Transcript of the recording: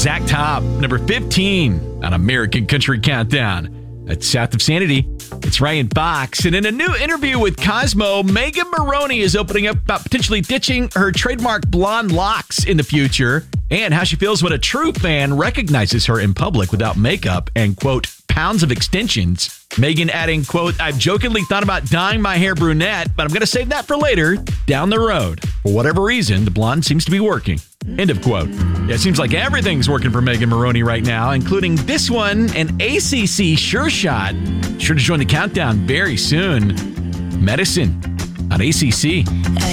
Zach Top, number 15 on American Country Countdown. That's South of Sanity. It's Ryan Fox. And in a new interview with Cosmo, Megan Moroney is opening up about potentially ditching her trademark blonde locks in the future and how she feels when a true fan recognizes her in public without makeup and, quote, pounds of extensions. Megan adding, quote, I've jokingly thought about dyeing my hair brunette, but I'm going to save that for later down the road. For whatever reason, the blonde seems to be working. End of quote. Yeah, it seems like everything's working for Megan Moroney right now, including this one, an ACC Sure Shot. Sure to join the countdown very soon. Medicine on ACC.